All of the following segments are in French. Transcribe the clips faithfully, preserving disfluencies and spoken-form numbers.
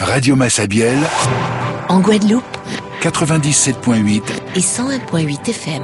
Radio Massabielle, en Guadeloupe, quatre-vingt-dix-sept virgule huit et cent un virgule huit F M.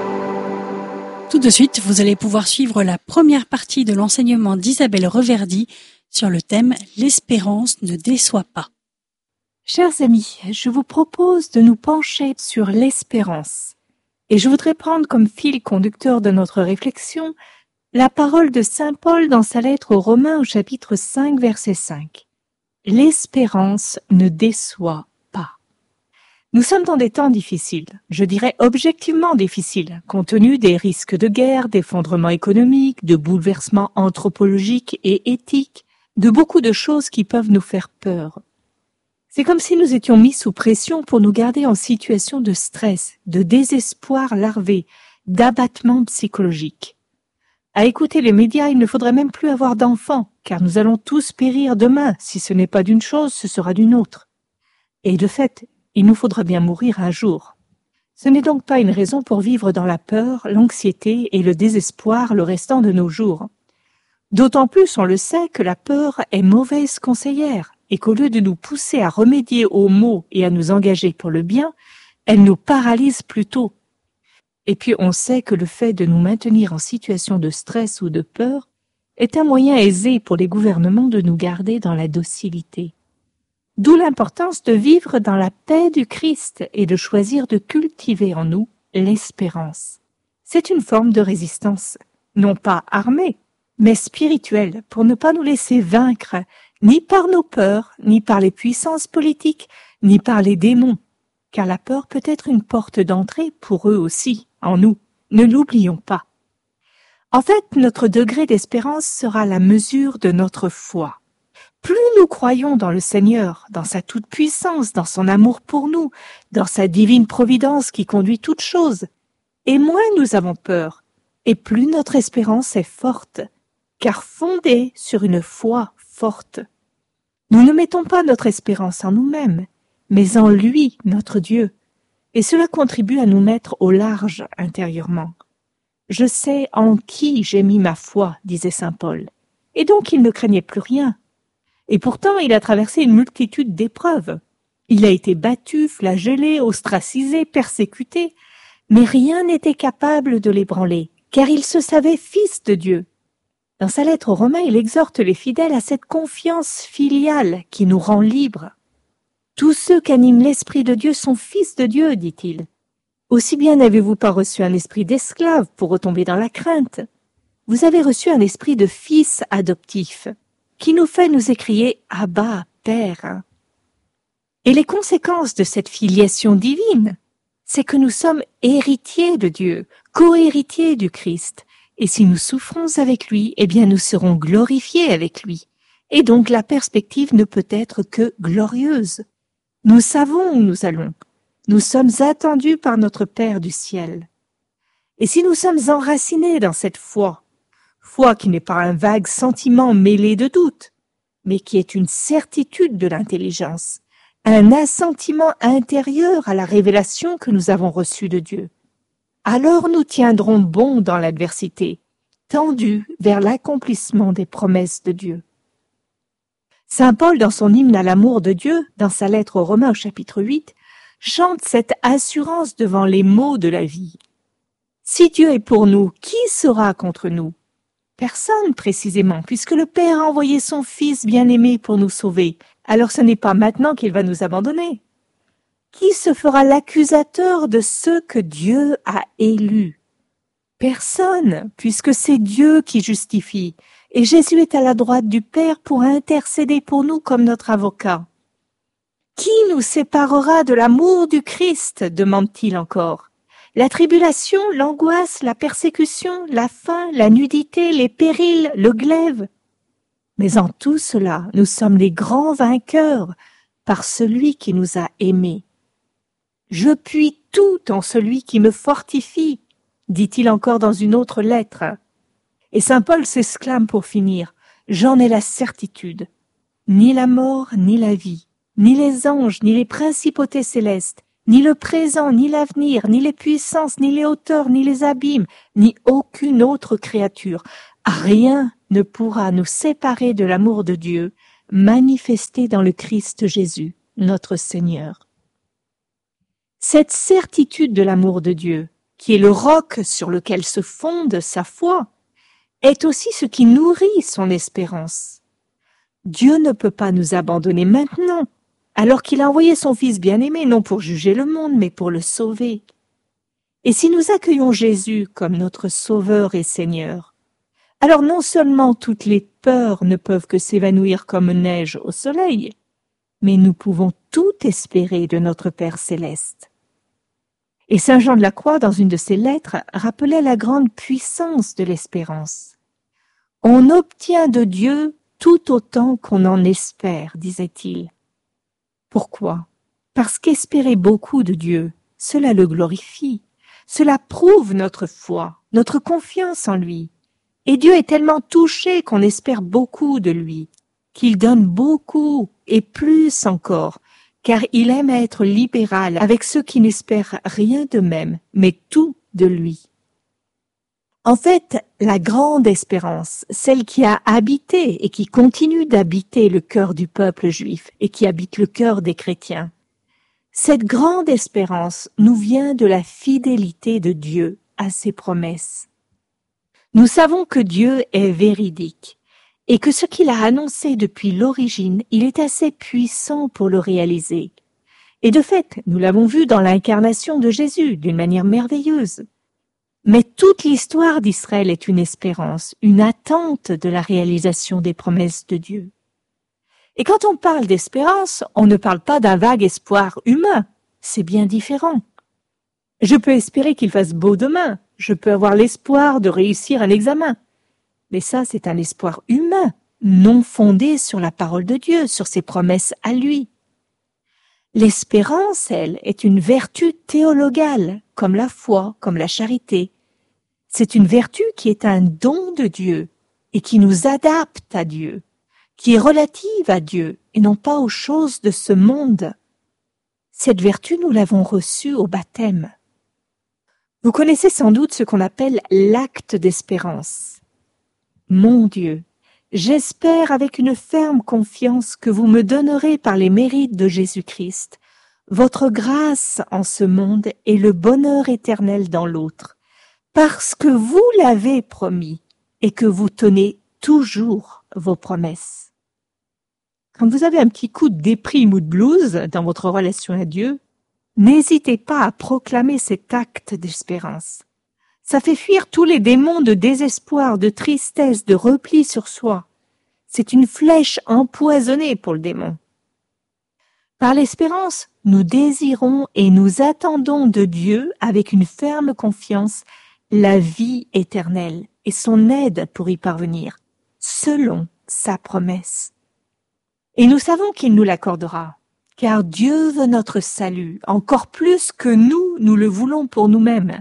Tout de suite, vous allez pouvoir suivre la première partie de l'enseignement d'Isabelle Reverdy sur le thème « L'espérance ne déçoit pas ». Chers amis, je vous propose de nous pencher sur l'espérance. Et je voudrais prendre comme fil conducteur de notre réflexion la parole de saint Paul dans sa lettre aux Romains au chapitre cinq, verset cinq. L'espérance ne déçoit pas. Nous sommes dans des temps difficiles, je dirais objectivement difficiles, compte tenu des risques de guerre, d'effondrement économique, de bouleversements anthropologiques et éthiques, de beaucoup de choses qui peuvent nous faire peur. C'est comme si nous étions mis sous pression pour nous garder en situation de stress, de désespoir larvé, d'abattement psychologique. À écouter les médias, il ne faudrait même plus avoir d'enfants, car nous allons tous périr demain. Si ce n'est pas d'une chose, ce sera d'une autre. Et de fait, il nous faudra bien mourir un jour. Ce n'est donc pas une raison pour vivre dans la peur, l'anxiété et le désespoir le restant de nos jours. D'autant plus, on le sait, que la peur est mauvaise conseillère, et qu'au lieu de nous pousser à remédier aux maux et à nous engager pour le bien, elle nous paralyse plutôt. Et puis on sait que le fait de nous maintenir en situation de stress ou de peur est un moyen aisé pour les gouvernements de nous garder dans la docilité. D'où l'importance de vivre dans la paix du Christ et de choisir de cultiver en nous l'espérance. C'est une forme de résistance, non pas armée, mais spirituelle, pour ne pas nous laisser vaincre ni par nos peurs, ni par les puissances politiques, ni par les démons, car la peur peut être une porte d'entrée pour eux aussi, en nous. Ne l'oublions pas. En fait, notre degré d'espérance sera la mesure de notre foi. Plus nous croyons dans le Seigneur, dans sa toute-puissance, dans son amour pour nous, dans sa divine providence qui conduit toutes choses, et moins nous avons peur, et plus notre espérance est forte, car fondée sur une foi forte. Nous ne mettons pas notre espérance en nous-mêmes, mais en lui, notre Dieu, et cela contribue à nous mettre au large intérieurement. Je sais en qui j'ai mis ma foi, disait saint Paul, et donc il ne craignait plus rien. Et pourtant il a traversé une multitude d'épreuves. Il a été battu, flagellé, ostracisé, persécuté, mais rien n'était capable de l'ébranler, car il se savait fils de Dieu. Dans sa lettre aux Romains, il exhorte les fidèles à cette confiance filiale qui nous rend libres. Tous ceux qu'anime l'Esprit de Dieu sont fils de Dieu, dit-il. Aussi bien n'avez-vous pas reçu un esprit d'esclave pour retomber dans la crainte. Vous avez reçu un esprit de fils adoptif, qui nous fait nous écrier « Abba, Père ». Et les conséquences de cette filiation divine, c'est que nous sommes héritiers de Dieu, co-héritiers du Christ. Et si nous souffrons avec lui, eh bien nous serons glorifiés avec lui. Et donc la perspective ne peut être que glorieuse. Nous savons où nous allons. Nous sommes attendus par notre Père du ciel. Et si nous sommes enracinés dans cette foi, foi qui n'est pas un vague sentiment mêlé de doute, mais qui est une certitude de l'intelligence, un assentiment intérieur à la révélation que nous avons reçue de Dieu, alors nous tiendrons bon dans l'adversité, tendus vers l'accomplissement des promesses de Dieu. Saint Paul, dans son hymne à l'amour de Dieu, dans sa lettre aux Romains au chapitre huit, chante cette assurance devant les maux de la vie. Si Dieu est pour nous, qui sera contre nous? Personne précisément, puisque le Père a envoyé son Fils bien-aimé pour nous sauver. Alors ce n'est pas maintenant qu'il va nous abandonner. Qui se fera l'accusateur de ceux que Dieu a élus? Personne, puisque c'est Dieu qui justifie, et Jésus est à la droite du Père pour intercéder pour nous comme notre avocat. Qui nous séparera de l'amour du Christ? Demande-t-il encore. La tribulation, l'angoisse, la persécution, la faim, la nudité, les périls, le glaive. Mais en tout cela, nous sommes les grands vainqueurs par celui qui nous a aimés. Je puis tout en celui qui me fortifie, dit-il encore dans une autre lettre. Et saint Paul s'exclame pour finir, j'en ai la certitude. Ni la mort, ni la vie, ni les anges, ni les principautés célestes, ni le présent, ni l'avenir, ni les puissances, ni les hauteurs, ni les abîmes, ni aucune autre créature. Rien ne pourra nous séparer de l'amour de Dieu, manifestée dans le Christ Jésus, notre Seigneur. Cette certitude de l'amour de Dieu, qui est le roc sur lequel se fonde sa foi, est aussi ce qui nourrit son espérance. Dieu ne peut pas nous abandonner maintenant, alors qu'il a envoyé son Fils bien-aimé, non pour juger le monde, mais pour le sauver. Et si nous accueillons Jésus comme notre Sauveur et Seigneur, alors non seulement toutes les peurs ne peuvent que s'évanouir comme neige au soleil, mais nous pouvons tout espérer de notre Père céleste. Et saint Jean de la Croix, dans une de ses lettres, rappelait la grande puissance de l'espérance. On obtient de Dieu tout autant qu'on en espère, disait-il. Pourquoi? Parce qu'espérer beaucoup de Dieu, cela le glorifie. Cela prouve notre foi, notre confiance en lui. Et Dieu est tellement touché qu'on espère beaucoup de lui, qu'il donne beaucoup et plus encore, car il aime être libéral avec ceux qui n'espèrent rien d'eux-mêmes, mais tout de lui. En fait, la grande espérance, celle qui a habité et qui continue d'habiter le cœur du peuple juif et qui habite le cœur des chrétiens, cette grande espérance nous vient de la fidélité de Dieu à ses promesses. Nous savons que Dieu est véridique et que ce qu'il a annoncé depuis l'origine, il est assez puissant pour le réaliser. Et de fait, nous l'avons vu dans l'incarnation de Jésus d'une manière merveilleuse. Mais toute l'histoire d'Israël est une espérance, une attente de la réalisation des promesses de Dieu. Et quand on parle d'espérance, on ne parle pas d'un vague espoir humain, c'est bien différent. Je peux espérer qu'il fasse beau demain, je peux avoir l'espoir de réussir un examen. Mais ça, c'est un espoir humain, non fondé sur la parole de Dieu, sur ses promesses à lui. L'espérance, elle, est une vertu théologale, comme la foi, comme la charité. C'est une vertu qui est un don de Dieu et qui nous adapte à Dieu, qui est relative à Dieu et non pas aux choses de ce monde. Cette vertu, nous l'avons reçue au baptême. Vous connaissez sans doute ce qu'on appelle l'acte d'espérance. Mon Dieu, j'espère avec une ferme confiance que vous me donnerez par les mérites de Jésus-Christ votre grâce en ce monde et le bonheur éternel dans l'autre, parce que vous l'avez promis et que vous tenez toujours vos promesses. Quand vous avez un petit coup de déprime ou de blues dans votre relation à Dieu, n'hésitez pas à proclamer cet acte d'espérance. Ça fait fuir tous les démons de désespoir, de tristesse, de repli sur soi. C'est une flèche empoisonnée pour le démon. Par l'espérance, nous désirons et nous attendons de Dieu avec une ferme confiance la vie éternelle et son aide pour y parvenir, selon sa promesse. Et nous savons qu'il nous l'accordera, car Dieu veut notre salut, encore plus que nous, nous le voulons pour nous-mêmes.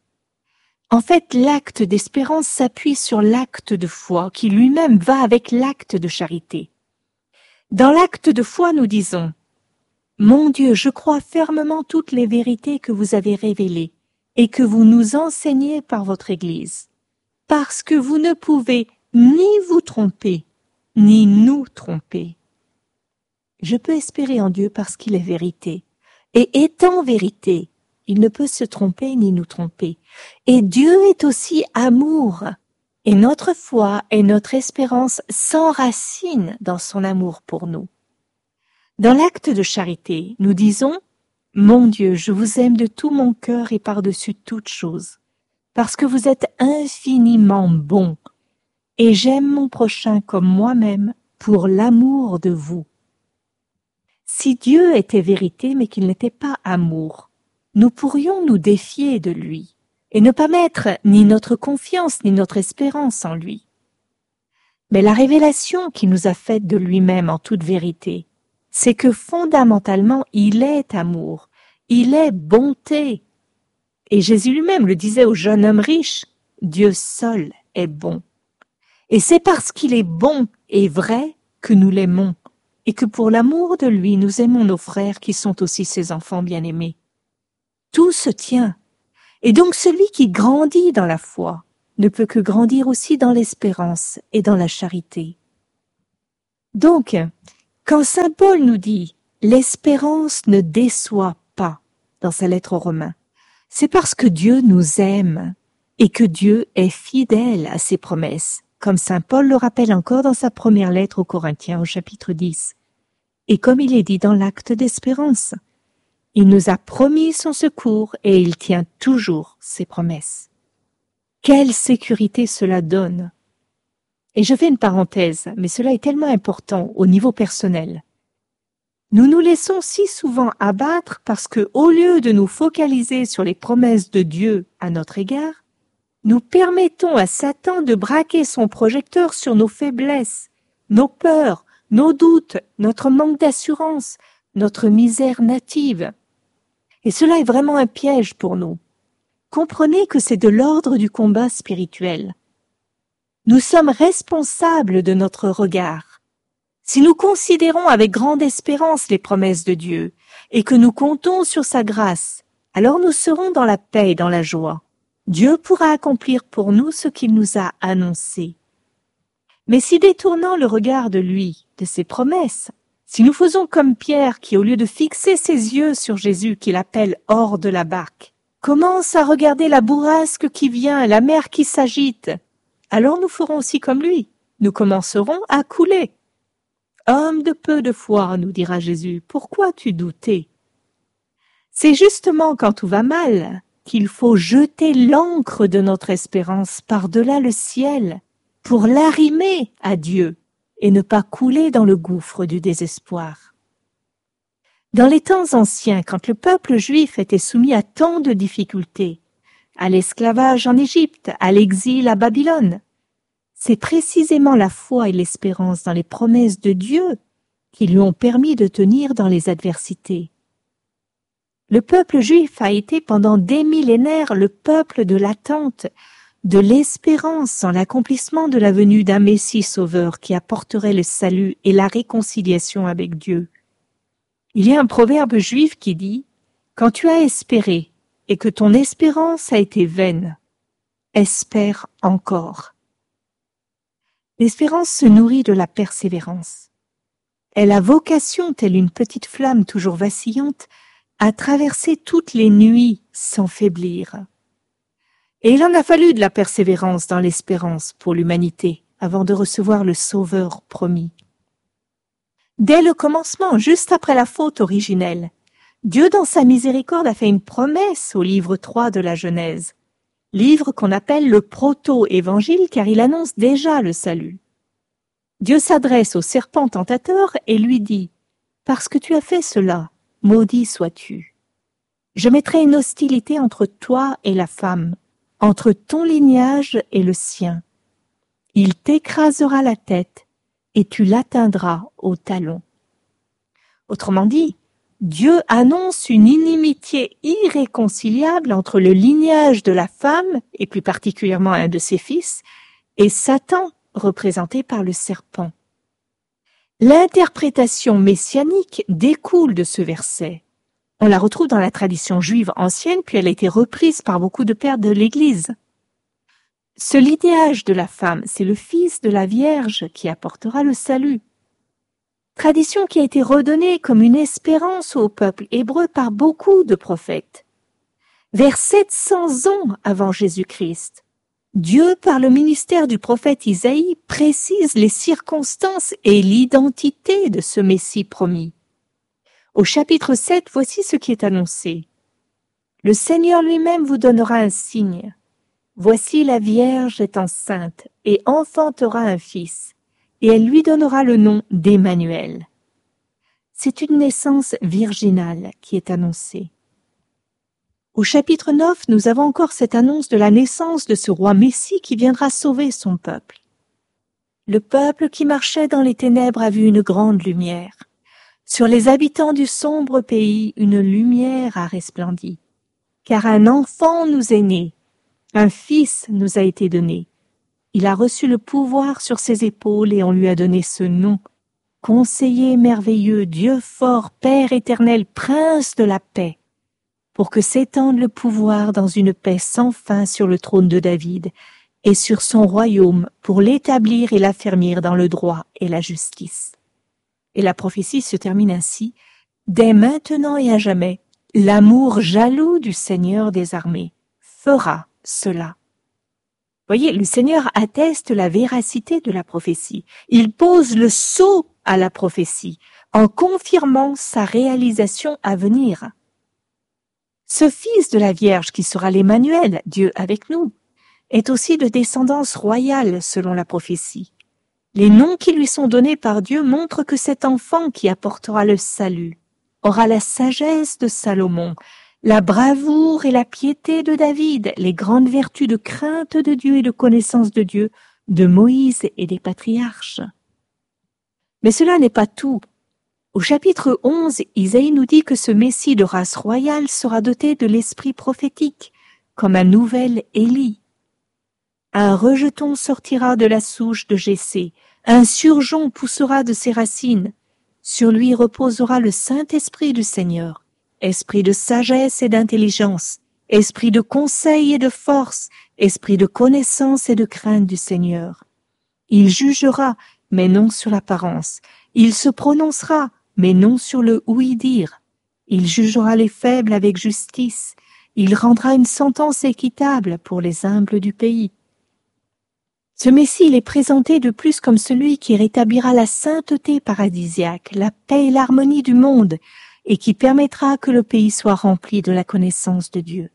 En fait, l'acte d'espérance s'appuie sur l'acte de foi, qui lui-même va avec l'acte de charité. Dans l'acte de foi, nous disons « Mon Dieu, je crois fermement toutes les vérités que vous avez révélées et que vous nous enseignez par votre Église, parce que vous ne pouvez ni vous tromper, ni nous tromper. Je peux espérer en Dieu parce qu'il est vérité, et étant vérité, il ne peut se tromper ni nous tromper. Et Dieu est aussi amour, et notre foi et notre espérance s'enracinent dans son amour pour nous. Dans l'acte de charité, nous disons « Mon Dieu, je vous aime de tout mon cœur et par-dessus toute chose, parce que vous êtes infiniment bon, et j'aime mon prochain comme moi-même pour l'amour de vous. » Si Dieu était vérité mais qu'il n'était pas amour, nous pourrions nous défier de lui et ne pas mettre ni notre confiance ni notre espérance en lui. Mais la révélation qu'il nous a faite de lui-même en toute vérité, c'est que fondamentalement il est amour, il est bonté. Et Jésus lui-même le disait au jeune homme riche, Dieu seul est bon. Et c'est parce qu'il est bon et vrai que nous l'aimons, et que pour l'amour de lui nous aimons nos frères qui sont aussi ses enfants bien-aimés. Tout se tient, et donc celui qui grandit dans la foi ne peut que grandir aussi dans l'espérance et dans la charité. Donc, quand saint Paul nous dit « l'espérance ne déçoit pas » dans sa lettre aux Romains, c'est parce que Dieu nous aime et que Dieu est fidèle à ses promesses, comme saint Paul le rappelle encore dans sa première lettre aux Corinthiens au chapitre dix. Et comme il est dit dans l'acte d'espérance, il nous a promis son secours et il tient toujours ses promesses. Quelle sécurité cela donne! Et je fais une parenthèse, mais cela est tellement important au niveau personnel. Nous nous laissons si souvent abattre parce que, au lieu de nous focaliser sur les promesses de Dieu à notre égard, nous permettons à Satan de braquer son projecteur sur nos faiblesses, nos peurs, nos doutes, notre manque d'assurance, notre misère native. Et cela est vraiment un piège pour nous. Comprenez que c'est de l'ordre du combat spirituel. Nous sommes responsables de notre regard. Si nous considérons avec grande espérance les promesses de Dieu et que nous comptons sur sa grâce, alors nous serons dans la paix et dans la joie. Dieu pourra accomplir pour nous ce qu'il nous a annoncé. Mais si détournant le regard de lui, de ses promesses, si nous faisons comme Pierre qui, au lieu de fixer ses yeux sur Jésus qu'il appelle hors de la barque, commence à regarder la bourrasque qui vient, la mer qui s'agite, alors nous ferons aussi comme lui. Nous commencerons à couler. Homme de peu de foi, nous dira Jésus, pourquoi tu doutais? C'est justement quand tout va mal qu'il faut jeter l'ancre de notre espérance par-delà le ciel pour l'arrimer à Dieu et ne pas couler dans le gouffre du désespoir. Dans les temps anciens, quand le peuple juif était soumis à tant de difficultés, à l'esclavage en Égypte, à l'exil à Babylone, c'est précisément la foi et l'espérance dans les promesses de Dieu qui lui ont permis de tenir dans les adversités. Le peuple juif a été pendant des millénaires le peuple de l'attente, de l'espérance en l'accomplissement de la venue d'un Messie sauveur qui apporterait le salut et la réconciliation avec Dieu. Il y a un proverbe juif qui dit « Quand tu as espéré et que ton espérance a été vaine, espère encore. » L'espérance se nourrit de la persévérance. Elle a vocation, telle une petite flamme toujours vacillante, à traverser toutes les nuits sans faiblir. Et il en a fallu de la persévérance dans l'espérance pour l'humanité avant de recevoir le Sauveur promis. Dès le commencement, juste après la faute originelle, Dieu dans sa miséricorde a fait une promesse au livre trois de la Genèse, livre qu'on appelle le proto-évangile car il annonce déjà le salut. Dieu s'adresse au serpent tentateur et lui dit « Parce que tu as fait cela, maudit sois-tu. Je mettrai une hostilité entre toi et la femme, entre ton lignage et le sien. Il t'écrasera la tête et tu l'atteindras au talon. » Autrement dit, Dieu annonce une inimitié irréconciliable entre le lignage de la femme, et plus particulièrement un de ses fils, et Satan, représenté par le serpent. L'interprétation messianique découle de ce verset. On la retrouve dans la tradition juive ancienne, puis elle a été reprise par beaucoup de pères de l'Église. Ce lignage de la femme, c'est le fils de la Vierge qui apportera le salut. Tradition qui a été redonnée comme une espérance au peuple hébreu par beaucoup de prophètes. Vers sept cents ans avant Jésus-Christ, Dieu, par le ministère du prophète Isaïe, précise les circonstances et l'identité de ce Messie promis. Au chapitre sept, voici ce qui est annoncé. « Le Seigneur lui-même vous donnera un signe. Voici la Vierge est enceinte et enfantera un fils. Et elle lui donnera le nom d'Emmanuel. » C'est une naissance virginale qui est annoncée. Au chapitre neuf, nous avons encore cette annonce de la naissance de ce roi Messie qui viendra sauver son peuple. Le peuple qui marchait dans les ténèbres a vu une grande lumière. Sur les habitants du sombre pays, une lumière a resplendi. Car un enfant nous est né, un fils nous a été donné. Il a reçu le pouvoir sur ses épaules et on lui a donné ce nom. Conseiller merveilleux, Dieu fort, Père éternel, Prince de la paix, pour que s'étende le pouvoir dans une paix sans fin sur le trône de David et sur son royaume pour l'établir et l'affermir dans le droit et la justice. Et la prophétie se termine ainsi. Dès maintenant et à jamais, l'amour jaloux du Seigneur des armées fera cela. Voyez, le Seigneur atteste la véracité de la prophétie. Il pose le sceau à la prophétie en confirmant sa réalisation à venir. Ce fils de la Vierge qui sera l'Emmanuel, Dieu avec nous, est aussi de descendance royale selon la prophétie. Les noms qui lui sont donnés par Dieu montrent que cet enfant qui apportera le salut aura la sagesse de Salomon, la bravoure et la piété de David, les grandes vertus de crainte de Dieu et de connaissance de Dieu, de Moïse et des patriarches. Mais cela n'est pas tout. Au chapitre onze, Isaïe nous dit que ce Messie de race royale sera doté de l'esprit prophétique, comme un nouvel Élie. Un rejeton sortira de la souche de Jessé, un surgeon poussera de ses racines. Sur lui reposera le Saint-Esprit du Seigneur, esprit de sagesse et d'intelligence, esprit de conseil et de force, esprit de connaissance et de crainte du Seigneur. Il jugera, mais non sur l'apparence. Il se prononcera, mais non sur le ouï-dire. Il jugera les faibles avec justice. Il rendra une sentence équitable pour les humbles du pays. Ce Messie, il est présenté de plus comme celui qui rétablira la sainteté paradisiaque, la paix et l'harmonie du monde, et qui permettra que le pays soit rempli de la connaissance de Dieu.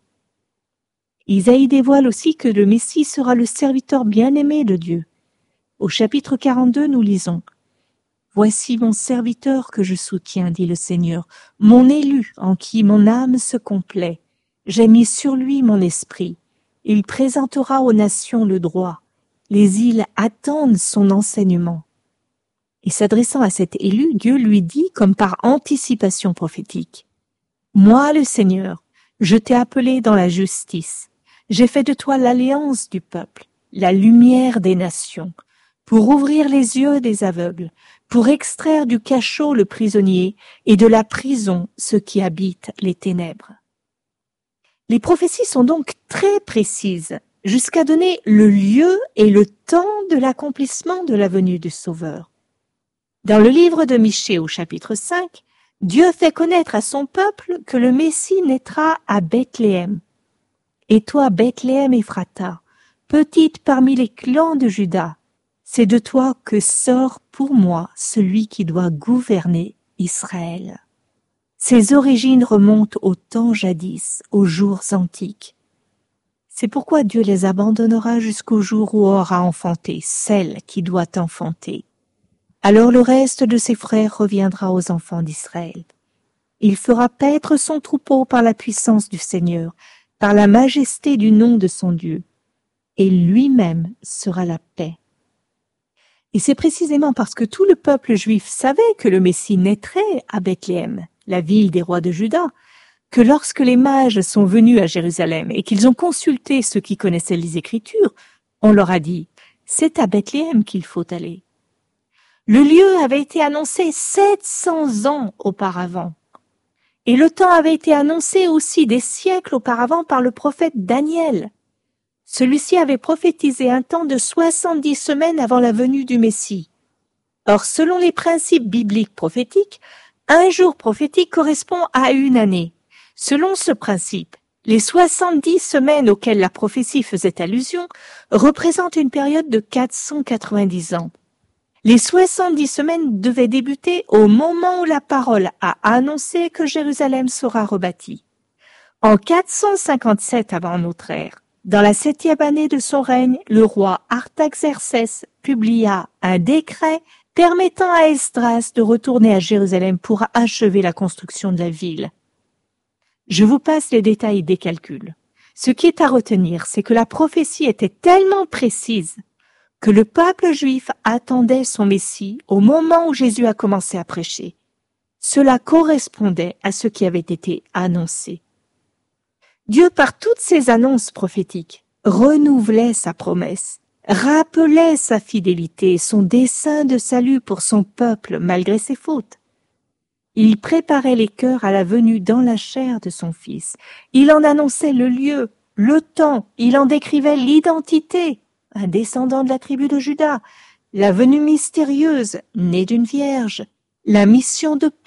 Isaïe dévoile aussi que le Messie sera le serviteur bien-aimé de Dieu. Au chapitre quarante-deux, nous lisons « Voici mon serviteur que je soutiens, dit le Seigneur, mon élu en qui mon âme se complaît. J'ai mis sur lui mon esprit. Il présentera aux nations le droit. Les îles attendent son enseignement. » Et s'adressant à cet élu, Dieu lui dit, comme par anticipation prophétique, « Moi, le Seigneur, je t'ai appelé dans la justice. J'ai fait de toi l'alliance du peuple, la lumière des nations, pour ouvrir les yeux des aveugles, pour extraire du cachot le prisonnier et de la prison ceux qui habitent les ténèbres. » Les prophéties sont donc très précises, jusqu'à donner le lieu et le temps de l'accomplissement de la venue du Sauveur. Dans le livre de Michée au chapitre cinq, Dieu fait connaître à son peuple que le Messie naîtra à Bethléem. « Et toi, Bethléem Ephrata, petite parmi les clans de Juda, c'est de toi que sort pour moi celui qui doit gouverner Israël. » Ses origines remontent au temps jadis, aux jours antiques. C'est pourquoi Dieu les abandonnera jusqu'au jour où aura enfanté celle qui doit enfanter. Alors le reste de ses frères reviendra aux enfants d'Israël. Il fera paître son troupeau par la puissance du Seigneur, par la majesté du nom de son Dieu, et lui-même sera la paix. Et c'est précisément parce que tout le peuple juif savait que le Messie naîtrait à Bethléem, la ville des rois de Juda, que lorsque les mages sont venus à Jérusalem et qu'ils ont consulté ceux qui connaissaient les Écritures, on leur a dit « C'est à Bethléem qu'il faut aller ». Le lieu avait été annoncé sept cents ans auparavant. Et le temps avait été annoncé aussi des siècles auparavant par le prophète Daniel. Celui-ci avait prophétisé un temps de soixante-dix semaines avant la venue du Messie. Or, selon les principes bibliques prophétiques, un jour prophétique correspond à une année. Selon ce principe, les soixante-dix semaines auxquelles la prophétie faisait allusion représentent une période de quatre cent quatre-vingt-dix ans. Les soixante-dix semaines devaient débuter au moment où la parole a annoncé que Jérusalem sera rebâtie. En quatre cent cinquante-sept avant notre ère, dans la septième année de son règne, le roi Artaxerxès publia un décret permettant à Esdras de retourner à Jérusalem pour achever la construction de la ville. Je vous passe les détails des calculs. Ce qui est à retenir, c'est que la prophétie était tellement précise que le peuple juif attendait son Messie au moment où Jésus a commencé à prêcher. Cela correspondait à ce qui avait été annoncé. Dieu, par toutes ces annonces prophétiques, renouvelait sa promesse, rappelait sa fidélité et son dessein de salut pour son peuple malgré ses fautes. Il préparait les cœurs à la venue dans la chair de son Fils. Il en annonçait le lieu, le temps, il en décrivait l'identité, un descendant de la tribu de Juda, la venue mystérieuse, née d'une vierge, la mission de